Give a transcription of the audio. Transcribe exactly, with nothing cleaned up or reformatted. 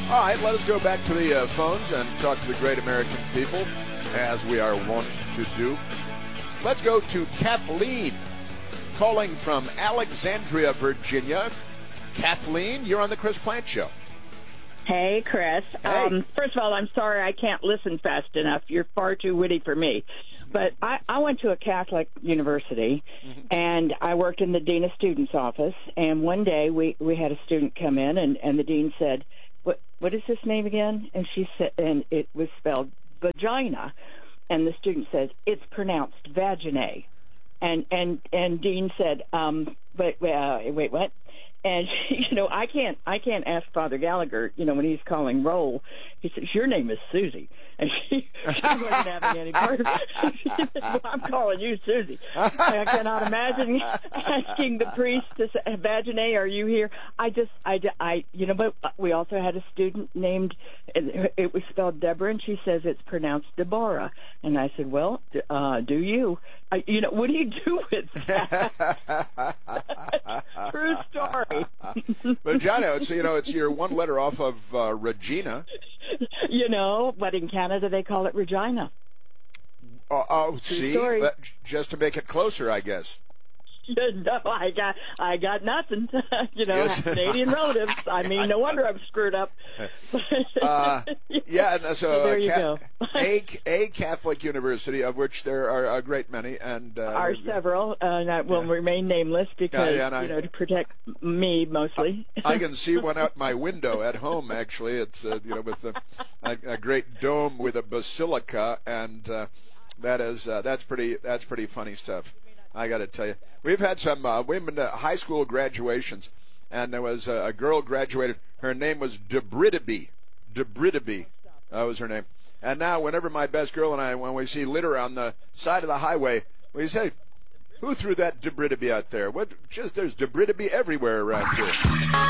All right, let us go back to the uh, phones and talk to the great American people, as we are wont to do. Let's go to Kathleen, calling from Alexandria, Virginia. Kathleen, you're on the Chris Plant Show. Hey, Chris. Hey. Um, first of all, I'm sorry I can't listen fast enough. You're far too witty for me. But I, I went to a Catholic university, mm-hmm. and I worked in the Dean of Students office. And one day we, we had a student come in, and, and the dean said, what what is this name again? And she said, and it was spelled vagina. And the student says, it's pronounced vaginae. And and and Dean said, um, but uh, wait, what? And you know, I can't I can't ask Father Gallagher. You know, when he's calling roll, he says, "Your name is Susie," and she, she wasn't having any part of it. She said, well, I'm calling you Susie. I cannot imagine asking the priest to say, "Vaginae, are you here?" I just I, I you know, but we also had a student named, it was spelled Deborah, and she says it's pronounced Deborah. And I said, "Well, uh, do you? I, you know, what do you do with that?" True story. Vagina, it's, you know, it's your one letter off of uh, Regina. You know, but in Canada they call it Regina. Uh, oh, see, story. But just to make it closer, I guess. No, I got, I got nothing. You know, Yes. Canadian relatives. I mean, no wonder I'm screwed up. uh, yeah, and so, So there uh, you Ca- go. a, a Catholic university, of which there are a great many, and uh, Are several, uh, and I will Yeah. remain nameless because Yeah, yeah, and I- you know, to protect me mostly. I can see one out my window at home. Actually, it's uh, you know, with a, a, a great dome with a basilica, and uh, that is uh, that's pretty that's pretty funny stuff. I got to tell you, we've had some uh, women uh, high school graduations, and there was a, a girl graduated. Her name was Debridaby. Debridaby, that was her name. And now, whenever my best girl and I, when we see litter on the side of the highway, we say, "Who threw that Debridaby out there? What? Just there's Debridaby everywhere around here."